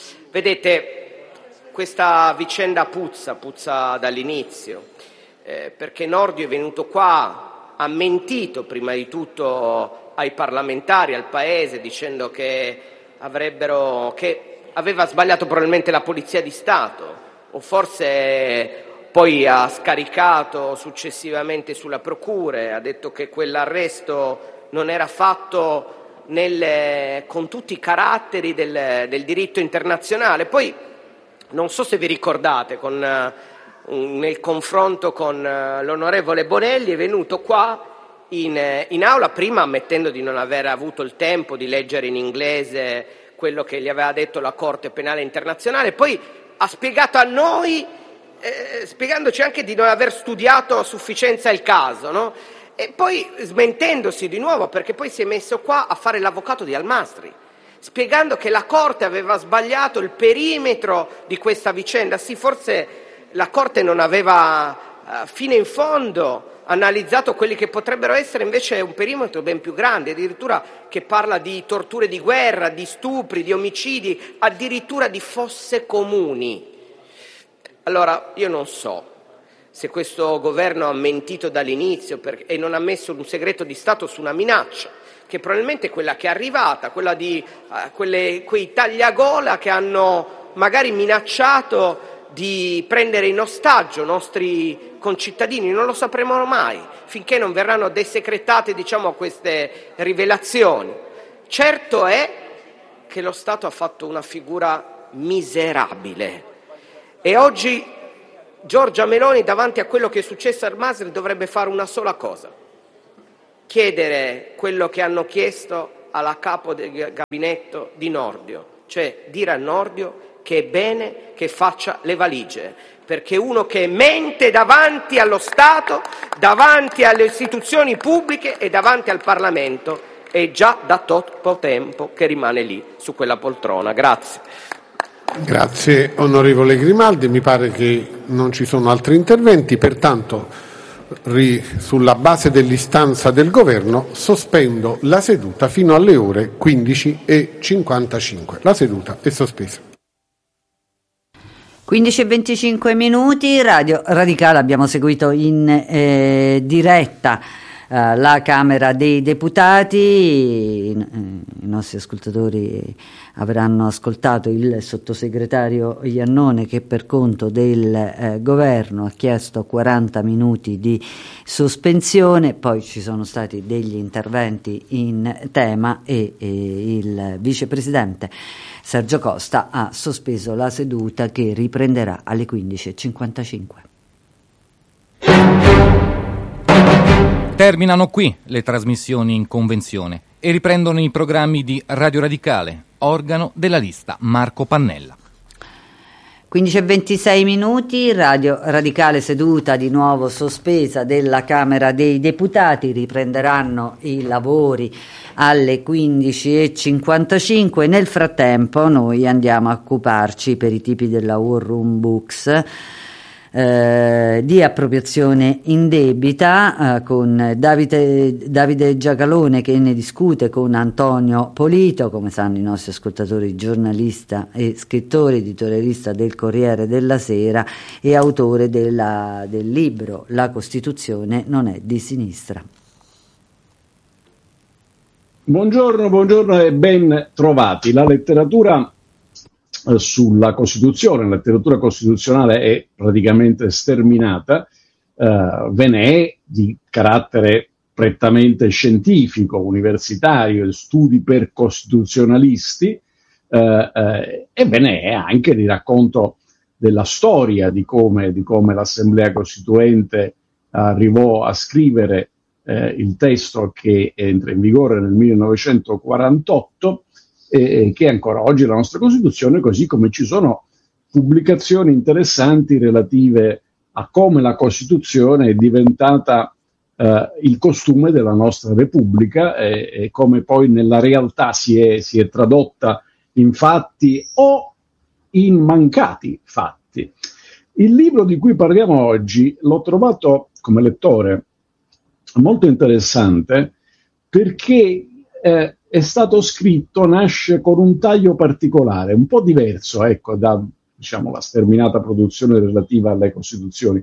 Vedete, questa vicenda puzza, puzza dall'inizio, eh, perché Nordio è venuto qua, ha mentito prima di tutto ai parlamentari, al Paese, dicendo che avrebbero, che aveva sbagliato probabilmente la Polizia di Stato, o forse poi ha scaricato successivamente sulla procure, ha detto che quell'arresto non era fatto nel, con tutti i caratteri del, del diritto internazionale. Poi non so se vi ricordate, con, uh, nel confronto con uh, l'onorevole Bonelli è venuto qua in, in aula, prima ammettendo di non aver avuto il tempo di leggere in inglese quello che gli aveva detto la Corte Penale Internazionale, poi ha spiegato a noi, eh, spiegandoci anche di non aver studiato a sufficienza il caso, no? E poi smentendosi di nuovo, perché poi si è messo qua a fare l'avvocato di Al-Masri, spiegando che la Corte aveva sbagliato il perimetro di questa vicenda. Sì, forse la Corte non aveva uh, fino in fondo analizzato quelli che potrebbero essere invece un perimetro ben più grande, addirittura che parla di torture di guerra, di stupri, di omicidi, addirittura di fosse comuni. Allora, io non so se questo governo ha mentito dall'inizio per, e non ha messo un segreto di Stato su una minaccia, che probabilmente è quella che è arrivata, quella di uh, quelle, quei tagliagola che hanno magari minacciato di prendere in ostaggio nostri concittadini. Non lo sapremo mai finché non verranno desecretate, diciamo, queste rivelazioni. Certo è che lo Stato ha fatto una figura miserabile e oggi Giorgia Meloni, davanti a quello che è successo al Masri, dovrebbe fare una sola cosa: chiedere quello che hanno chiesto alla capo del gabinetto di Nordio, cioè dire a Nordio che è bene che faccia le valigie, perché uno che mente davanti allo Stato, davanti alle istituzioni pubbliche e davanti al Parlamento è già da troppo tempo che rimane lì su quella poltrona. Grazie. Grazie onorevole Grimaldi, mi pare che non ci sono altri interventi, pertanto ri, sulla base dell'istanza del Governo sospendo la seduta fino alle ore quindici e cinquantacinque. La seduta è sospesa. quindici e venticinque minuti, Radio Radicale, abbiamo seguito in eh, diretta eh, la Camera dei Deputati, i, i nostri ascoltatori avranno ascoltato il sottosegretario Iannone che per conto del eh, governo ha chiesto quaranta minuti di sospensione, poi ci sono stati degli interventi in tema e, e il vicepresidente Sergio Costa ha sospeso la seduta che riprenderà alle quindici e cinquantacinque. Terminano qui le trasmissioni in convenzione e riprendono i programmi di Radio Radicale, organo della lista Marco Pannella. quindici e ventisei minuti, Radio Radicale seduta di nuovo sospesa della Camera dei Deputati, riprenderanno i lavori alle quindici e cinquantacinque. Nel frattempo noi andiamo a occuparci per i tipi della War Room Books Eh, di appropriazione indebita eh, con Davide, Davide Giacalone che ne discute con Antonio Polito, come sanno i nostri ascoltatori, giornalista e scrittore, editorialista del Corriere della Sera e autore della, del libro La Costituzione non è di sinistra. Buongiorno, buongiorno e ben trovati. La letteratura sulla Costituzione, la letteratura costituzionale è praticamente sterminata, eh, ve ne è di carattere prettamente scientifico, universitario, studi per costituzionalisti, eh, eh, e ve ne è anche di racconto della storia di come, di come l'Assemblea Costituente arrivò a scrivere eh, il testo che entra in vigore nel millenovecentoquarantotto, e che è ancora oggi la nostra Costituzione, così come ci sono pubblicazioni interessanti relative a come la Costituzione è diventata eh, il costume della nostra Repubblica e, e come poi nella realtà si è, si è tradotta in fatti o in mancati fatti. Il libro di cui parliamo oggi l'ho trovato come lettore molto interessante perché eh, è stato scritto, nasce con un taglio particolare, un po' diverso, ecco, da, diciamo, la sterminata produzione relativa alle Costituzioni,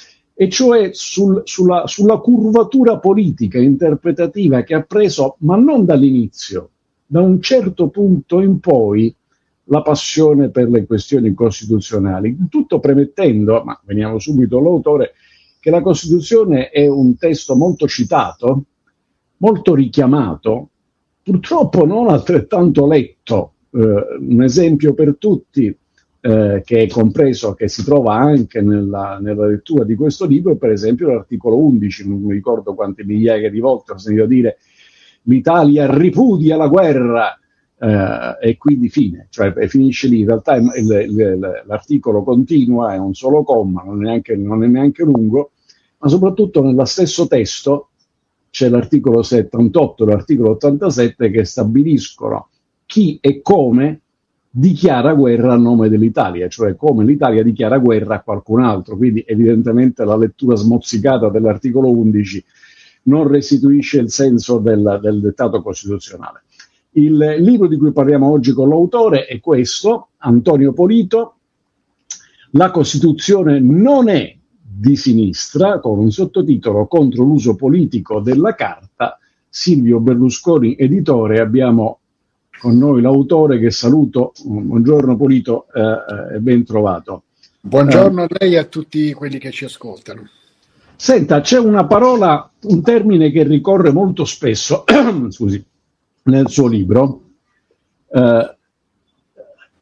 e cioè sul, sulla, sulla curvatura politica interpretativa che ha preso, ma non dall'inizio, da un certo punto in poi, la passione per le questioni costituzionali, tutto premettendo, ma veniamo subito all'autore, che la Costituzione è un testo molto citato, molto richiamato, purtroppo non altrettanto letto. Eh, un esempio per tutti eh, che è compreso, che si trova anche nella, nella lettura di questo libro, è per esempio l'articolo undici, non mi ricordo quante migliaia di volte ho sentito dire l'Italia ripudia la guerra eh, e quindi fine, cioè finisce lì. In realtà il, il, il, l'articolo continua, è un solo comma, non è, neanche, non è neanche lungo, ma soprattutto nello stesso testo c'è l'articolo settantotto e l'articolo ottantasette che stabiliscono chi e come dichiara guerra a nome dell'Italia, cioè come l'Italia dichiara guerra a qualcun altro. Quindi evidentemente la lettura smozzicata dell'articolo undici non restituisce il senso del, del dettato costituzionale. Il libro di cui parliamo oggi con l'autore è questo, Antonio Polito, La Costituzione non è di sinistra, con un sottotitolo Contro l'uso politico della carta, Silvio Berlusconi, editore. Abbiamo con noi l'autore che saluto. Buongiorno Polito eh, e ben trovato. Buongiorno a lei e a tutti quelli che ci ascoltano. Senta, c'è una parola, un termine che ricorre molto spesso scusi, nel suo libro, eh,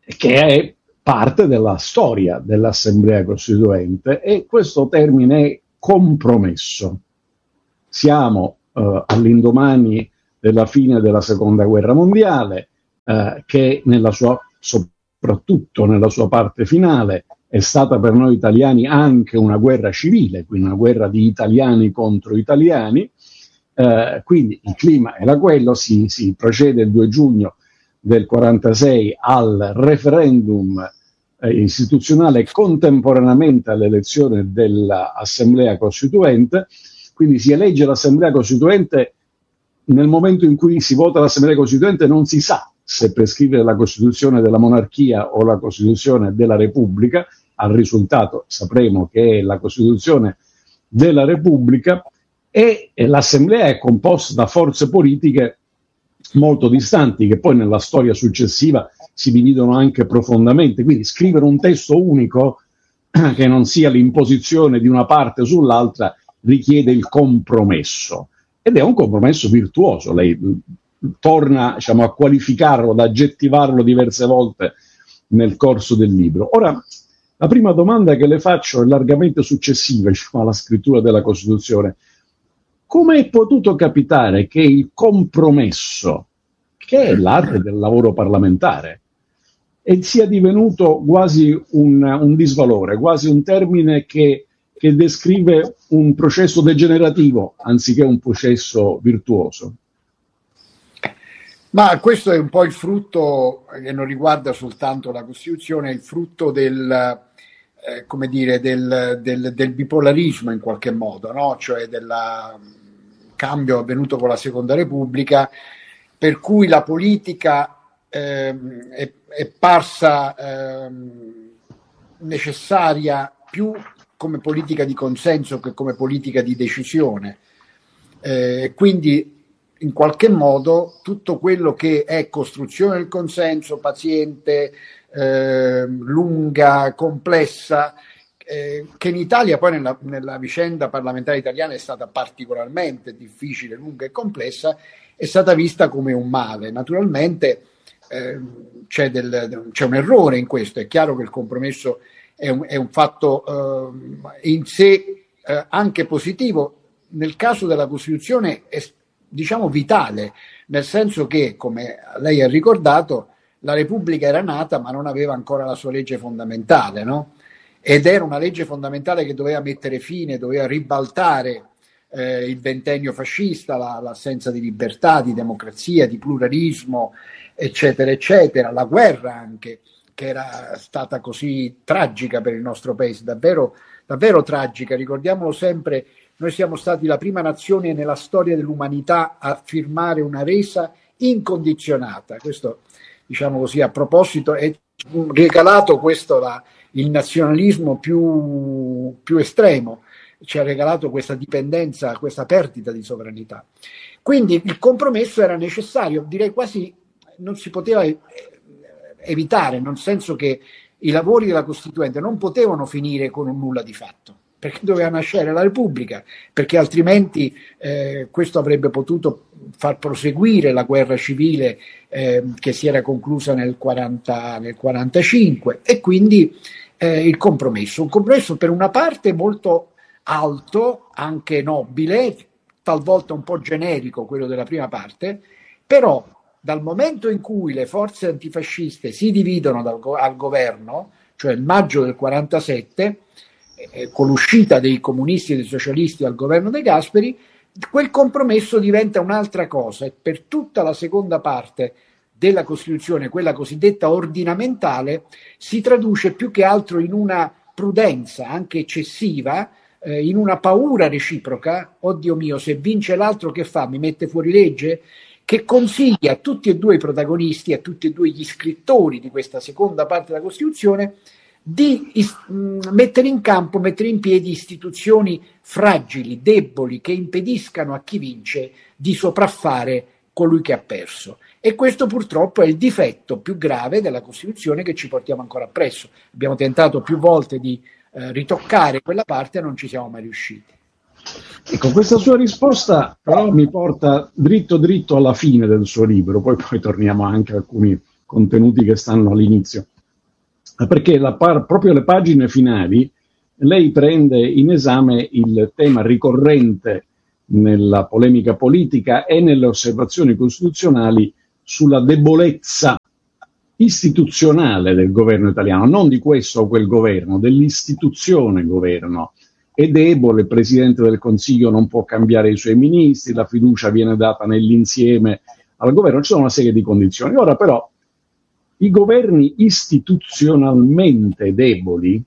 che è parte della storia dell'Assemblea Costituente, e questo termine è compromesso. Siamo eh, all'indomani della fine della Seconda Guerra Mondiale, eh, che nella sua, soprattutto nella sua parte finale è stata per noi italiani anche una guerra civile, quindi una guerra di italiani contro italiani, eh, quindi il clima era quello, si, si procede il due giugno del quarantasei al referendum eh, istituzionale contemporaneamente all'elezione dell'Assemblea Costituente, quindi si elegge l'Assemblea Costituente. Nel momento in cui si vota l'Assemblea Costituente non si sa se per scrivere la Costituzione della monarchia o la Costituzione della Repubblica. Al risultato sapremo che è la Costituzione della Repubblica, e l'Assemblea è composta da forze politiche molto distanti, che poi nella storia successiva si dividono anche profondamente, quindi scrivere un testo unico che non sia l'imposizione di una parte sull'altra richiede il compromesso, ed è un compromesso virtuoso. Lei torna, diciamo, a qualificarlo, ad aggettivarlo diverse volte nel corso del libro. Ora, la prima domanda che le faccio è largamente successiva, diciamo, alla scrittura della Costituzione. Come è potuto capitare che il compromesso, che è l'arte del lavoro parlamentare, e sia divenuto quasi un, un disvalore, quasi un termine che, che descrive un processo degenerativo anziché un processo virtuoso? Ma questo è un po' il frutto, che non riguarda soltanto la Costituzione, è il frutto del, eh, come dire, del, del, del bipolarismo in qualche modo, no? Cioè del cambio avvenuto con la Seconda Repubblica, per cui la politica eh, è, è parsa eh, necessaria più come politica di consenso che come politica di decisione. Eh, quindi in qualche modo tutto quello che è costruzione del consenso, paziente, eh, lunga, complessa, eh, che in Italia poi nella, nella vicenda parlamentare italiana è stata particolarmente difficile, lunga e complessa, è stata vista come un male. Naturalmente eh, c'è, del, c'è un errore in questo, è chiaro che il compromesso è un, è un fatto eh, in sé eh, anche positivo. Nel caso della Costituzione è, diciamo, vitale, nel senso che, come lei ha ricordato, la Repubblica era nata ma non aveva ancora la sua legge fondamentale, no? Ed era una legge fondamentale che doveva mettere fine, doveva ribaltare eh, il ventennio fascista, la, l'assenza di libertà, di democrazia, di pluralismo, eccetera, eccetera, la guerra anche, che era stata così tragica per il nostro paese, davvero, davvero tragica. Ricordiamolo sempre, noi siamo stati la prima nazione nella storia dell'umanità a firmare una resa incondizionata. Questo, diciamo così, a proposito, è regalato questo la, il nazionalismo più, più estremo, ci ha regalato questa dipendenza, questa perdita di sovranità. Quindi il compromesso era necessario, direi quasi non si poteva evitare, nel senso che i lavori della Costituente non potevano finire con un nulla di fatto, perché doveva nascere la Repubblica, perché altrimenti eh, questo avrebbe potuto far proseguire la guerra civile eh, che si era conclusa nel, quaranta, nel quarantacinque, e quindi eh, il compromesso, un compromesso per una parte molto alto, anche nobile, talvolta un po' generico quello della prima parte, però dal momento in cui le forze antifasciste si dividono dal, al governo, cioè il maggio del quarantasette, eh, con l'uscita dei comunisti e dei socialisti al governo De Gasperi, quel compromesso diventa un'altra cosa, e per tutta la seconda parte della Costituzione, quella cosiddetta ordinamentale, si traduce più che altro in una prudenza anche eccessiva, eh, in una paura reciproca. Oddio mio, se vince l'altro che fa? Mi mette fuori legge? Che consiglia a tutti e due i protagonisti, a tutti e due gli scrittori di questa seconda parte della Costituzione, di is- mettere in campo, mettere in piedi istituzioni fragili, deboli, che impediscano a chi vince di sopraffare colui che ha perso. E questo purtroppo è il difetto più grave della Costituzione che ci portiamo ancora appresso. Abbiamo tentato più volte di eh, ritoccare quella parte e non ci siamo mai riusciti. Ecco, questa sua risposta però mi porta dritto dritto alla fine del suo libro, poi poi torniamo anche a alcuni contenuti che stanno all'inizio. perché la par- proprio le pagine finali lei prende in esame il tema ricorrente nella polemica politica e nelle osservazioni costituzionali sulla debolezza istituzionale del governo italiano, non di questo o quel governo, dell'istituzione governo. È debole, il Presidente del Consiglio non può cambiare i suoi ministri, la fiducia viene data nell'insieme al governo, ci sono una serie di condizioni. Ora però i governi istituzionalmente deboli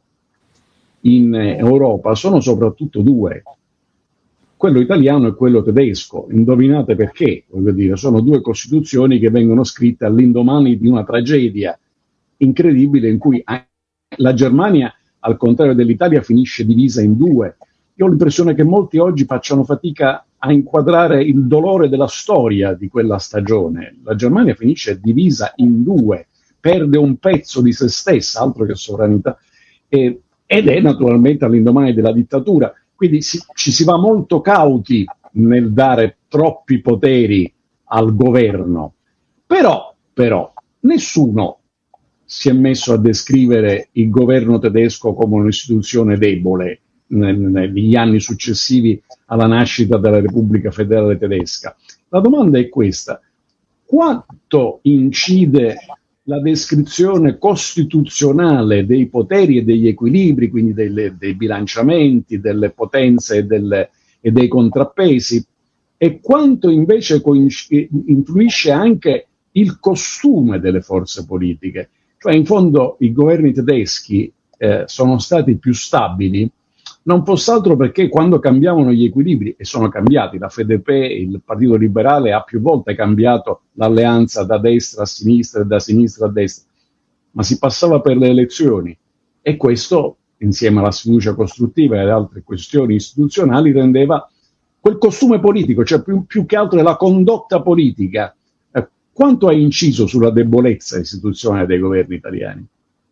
in Europa sono soprattutto due, quello italiano e quello tedesco. Indovinate perché? Voglio dire, sono due costituzioni che vengono scritte all'indomani di una tragedia incredibile in cui la Germania, al contrario dell'Italia, finisce divisa in due. Io ho l'impressione che molti oggi facciano fatica a inquadrare il dolore della storia di quella stagione. La Germania finisce divisa in due, perde un pezzo di se stessa, altro che sovranità, e, ed è naturalmente all'indomani della dittatura. Quindi si, ci si va molto cauti nel dare troppi poteri al governo. Però, però, nessuno si è messo a descrivere il governo tedesco come un'istituzione debole negli anni successivi alla nascita della Repubblica Federale Tedesca. La domanda è questa: quanto incide la descrizione costituzionale dei poteri e degli equilibri, quindi delle, dei bilanciamenti, delle potenze e, delle, e dei contrappesi, e quanto invece influisce anche il costume delle forze politiche? Cioè, in fondo, i governi tedeschi eh, sono stati più stabili, non fosse altro perché quando cambiavano gli equilibri, e sono cambiati, la F D P, il Partito Liberale, ha più volte cambiato l'alleanza da destra a sinistra e da sinistra a destra, ma si passava per le elezioni, e questo, insieme alla sfiducia costruttiva e ad altre questioni istituzionali, rendeva quel costume politico, cioè più, più che altro la condotta politica. Eh, quanto ha inciso sulla debolezza istituzionale dei governi italiani?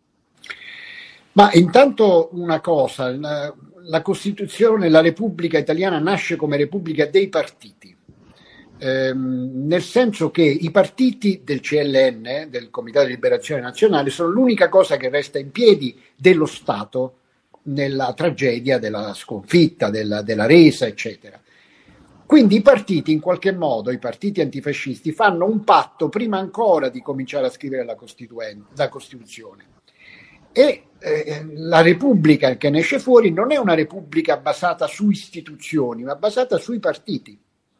Ma intanto una cosa, la, la Costituzione, la Repubblica Italiana nasce come Repubblica dei partiti, ehm, nel senso che i partiti del C L N, del Comitato di Liberazione Nazionale, sono l'unica cosa che resta in piedi dello Stato nella tragedia della sconfitta, della, della resa, eccetera. Quindi i partiti, in qualche modo, i partiti antifascisti, fanno un patto prima ancora di cominciare a scrivere la, la Costituzione. E eh, la Repubblica che ne esce fuori non è una Repubblica basata su istituzioni, ma basata sui partiti.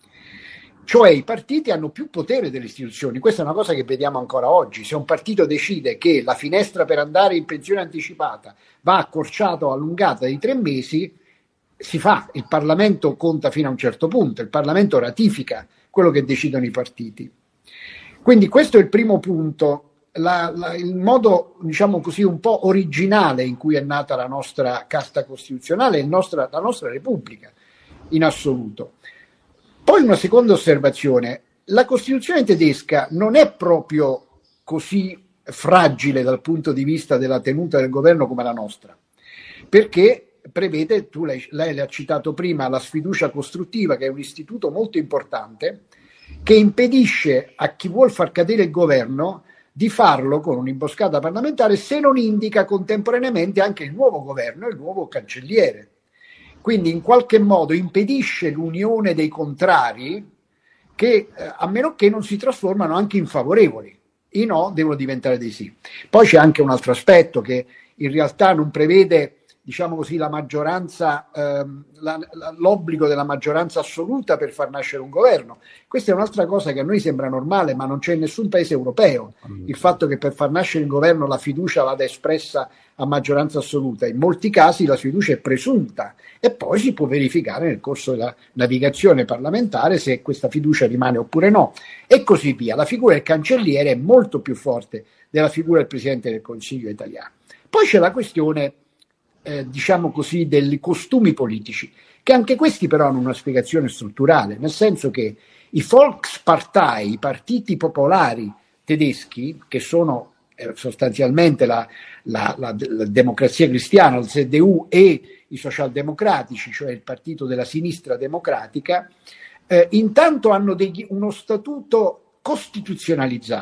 Cioè i partiti hanno più potere delle istituzioni. Questa è una cosa che vediamo ancora oggi. Se un partito decide che la finestra per andare in pensione anticipata va accorciata o allungata di tre mesi, si fa. Il Parlamento conta fino a un certo punto, il Parlamento ratifica quello che decidono i partiti. Quindi questo è il primo punto. La, la, il modo, diciamo così, un po' originale in cui è nata la nostra casta costituzionale, il nostra, la nostra Repubblica in assoluto. Poi una seconda osservazione: la Costituzione tedesca non è proprio così fragile dal punto di vista della tenuta del governo come la nostra, perché prevede, tu lei, lei l'ha citato prima, la sfiducia costruttiva, che è un istituto molto importante che impedisce a chi vuol far cadere il governo di farlo con un'imboscata parlamentare se non indica contemporaneamente anche il nuovo governo e il nuovo cancelliere. Quindi in qualche modo impedisce l'unione dei contrari che, eh, a meno che non si trasformano anche in favorevoli. I no devono diventare dei sì. Poi c'è anche un altro aspetto che in realtà non prevede, diciamo così, la maggioranza, ehm, la, la, l'obbligo della maggioranza assoluta per far nascere un governo. Questa è un'altra cosa che a noi sembra normale, ma non c'è in nessun paese europeo. Il fatto che per far nascere il governo la fiducia vada espressa a maggioranza assoluta. In molti casi la fiducia è presunta e poi si può verificare nel corso della navigazione parlamentare se questa fiducia rimane oppure no, e così via. La figura del cancelliere è molto più forte della figura del Presidente del Consiglio italiano. Poi c'è la questione, Eh, diciamo così, dei costumi politici, che anche questi però hanno una spiegazione strutturale, nel senso che i Volkspartei, i partiti popolari tedeschi, che sono eh, sostanzialmente la, la, la, la democrazia cristiana, il C D U, e i socialdemocratici, cioè il partito della sinistra democratica, eh, intanto hanno degli, uno statuto costituzionalizzato.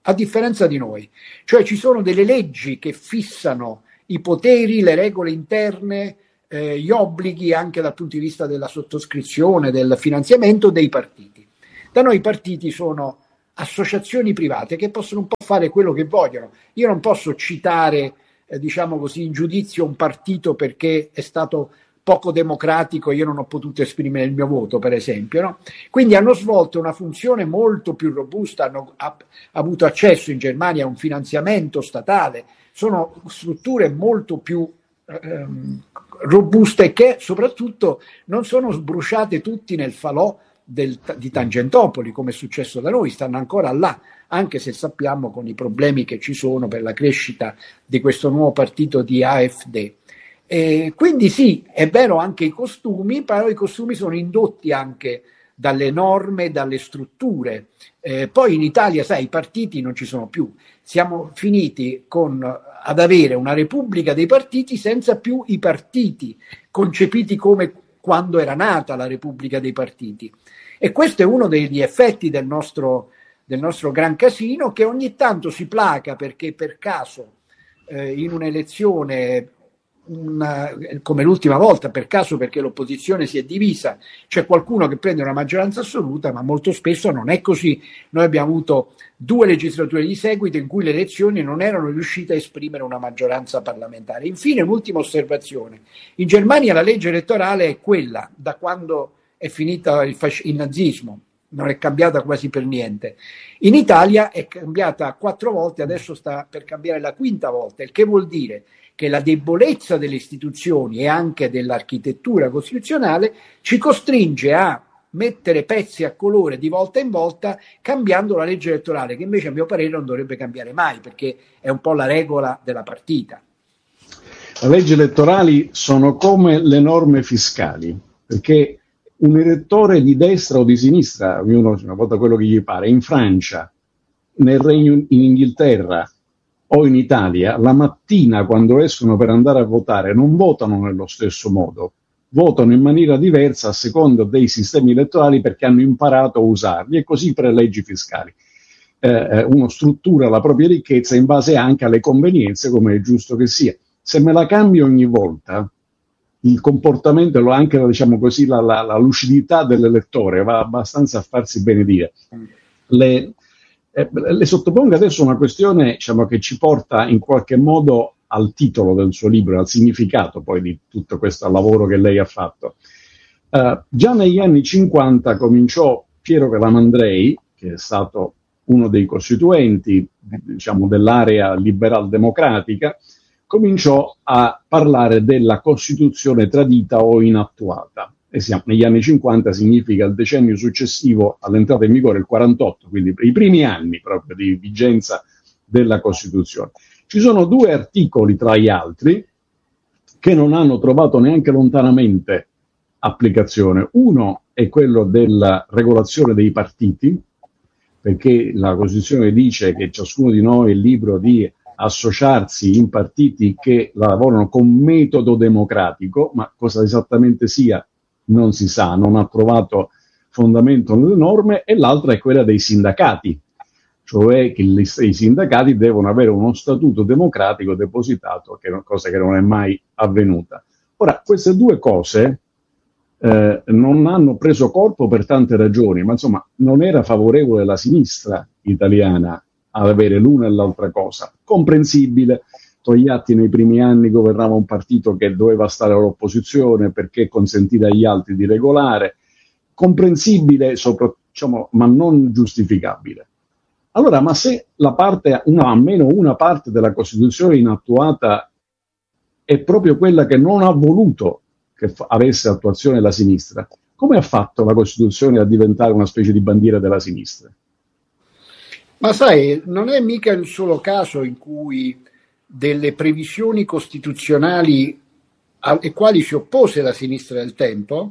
a differenza di noi. Cioè ci sono delle leggi che fissano i poteri, le regole interne, eh, gli obblighi anche dal punto di vista della sottoscrizione, del finanziamento dei partiti. Da noi i partiti sono associazioni private che possono un po' fare quello che vogliono. Io non posso citare, eh, diciamo così, in giudizio un partito perché è stato poco democratico, io non ho potuto esprimere il mio voto, per esempio, no? Quindi hanno svolto una funzione molto più robusta, hanno ha, avuto accesso in Germania a un finanziamento statale, sono strutture molto più ehm, robuste che soprattutto non sono sbruciate tutti nel falò del, di Tangentopoli, come è successo da noi, stanno ancora là, anche se sappiamo con i problemi che ci sono per la crescita di questo nuovo partito di A F D. E quindi sì, è vero anche i costumi, però i costumi sono indotti anche dalle norme, dalle strutture. Eh, poi in Italia, sai, i partiti non ci sono più. Siamo finiti con, ad avere una repubblica dei partiti senza più i partiti, concepiti come quando era nata la repubblica dei partiti. E questo è uno degli effetti del nostro, del nostro gran casino, che ogni tanto si placa perché per caso eh, in un'elezione, Una, come l'ultima volta, per caso perché l'opposizione si è divisa, c'è qualcuno che prende una maggioranza assoluta, ma molto spesso non è così. Noi abbiamo avuto due legislature di seguito in cui le elezioni non erano riuscite a esprimere una maggioranza parlamentare. Infine, un'ultima osservazione. In Germania la legge elettorale è quella, da quando è finita il, fasc- il nazismo, non è cambiata quasi per niente. In Italia è cambiata quattro volte, adesso sta per cambiare la quinta volta, il che vuol dire che la debolezza delle istituzioni e anche dell'architettura costituzionale ci costringe a mettere pezzi a colore di volta in volta, cambiando la legge elettorale, che invece a mio parere non dovrebbe cambiare mai, perché è un po' la regola della partita. Le leggi elettorali sono come le norme fiscali, perché un elettore di destra o di sinistra, ognuno vota quello che gli pare, in Francia, nel Regno, in Inghilterra o in Italia, la mattina quando escono per andare a votare non votano nello stesso modo, votano in maniera diversa a seconda dei sistemi elettorali perché hanno imparato a usarli, e così per le leggi fiscali. Eh, uno struttura la propria ricchezza in base anche alle convenienze, come è giusto che sia. Se me la cambio ogni volta, il comportamento, anche diciamo così, la, la, la lucidità dell'elettore va abbastanza a farsi benedire. Le, eh, le sottopongo adesso una questione, diciamo, che ci porta in qualche modo al titolo del suo libro, al significato poi di tutto questo lavoro che lei ha fatto. Uh, già negli anni cinquanta cominciò Piero Calamandrei, che è stato uno dei costituenti, diciamo, dell'area liberal-democratica, cominciò a parlare della Costituzione tradita o inattuata. E siamo, negli anni cinquanta significa il decennio successivo all'entrata in vigore, il quarantotto, quindi i primi anni proprio di vigenza della Costituzione. Ci sono due articoli tra gli altri che non hanno trovato neanche lontanamente applicazione. Uno è quello della regolazione dei partiti, perché la Costituzione dice che ciascuno di noi è libero di associarsi in partiti che lavorano con metodo democratico, ma cosa esattamente sia non si sa, non ha trovato fondamento nelle norme. E l'altra è quella dei sindacati, cioè che i sindacati devono avere uno statuto democratico depositato, che è una cosa che non è mai avvenuta. Ora, queste due cose eh, non hanno preso corpo per tante ragioni, ma insomma non era favorevole la sinistra italiana ad avere l'una e l'altra cosa. Comprensibile, Togliatti nei primi anni governava un partito che doveva stare all'opposizione perché consentire agli altri di regolare, comprensibile, sopra, diciamo, ma non giustificabile. Allora, ma se la parte, una, almeno una parte della Costituzione inattuata è proprio quella che non ha voluto che f- avesse attuazione la sinistra, come ha fatto la Costituzione a diventare una specie di bandiera della sinistra? Ma sai, non è mica il solo caso in cui delle previsioni costituzionali alle quali si oppose la sinistra del tempo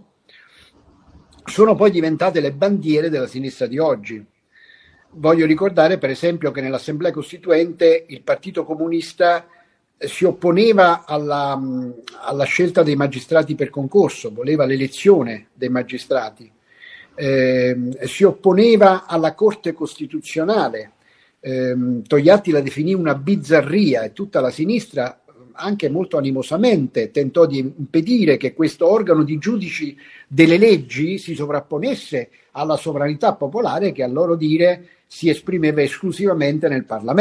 sono poi diventate le bandiere della sinistra di oggi. Voglio ricordare per esempio che nell'Assemblea Costituente il Partito Comunista si opponeva alla, alla scelta dei magistrati per concorso, voleva l'elezione dei magistrati. Eh, si opponeva alla Corte Costituzionale, ehm, Togliatti la definì una bizzarria e tutta la sinistra anche molto animosamente tentò di impedire che questo organo di giudici delle leggi si sovrapponesse alla sovranità popolare che a loro dire si esprimeva esclusivamente nel Parlamento.